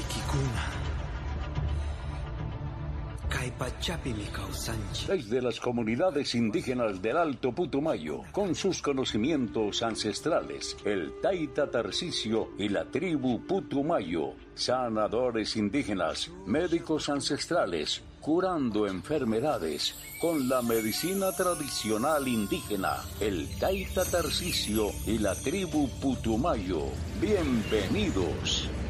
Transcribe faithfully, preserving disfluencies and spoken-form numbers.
Desde las comunidades indígenas del Alto Putumayo, con sus conocimientos ancestrales, el Taita Tarcisio y la tribu Putumayo, sanadores indígenas, médicos ancestrales, curando enfermedades con la medicina tradicional indígena, el Taita Tarcisio y la tribu Putumayo. Bienvenidos.